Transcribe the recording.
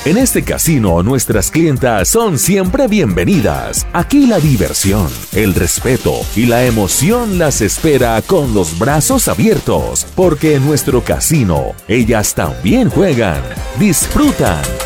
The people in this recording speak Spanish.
En este casino, nuestras clientas son siempre bienvenidas. Aquí la diversión, el respeto y la emoción las espera con los brazos abiertos, porque en nuestro casino, ellas también juegan, disfrutan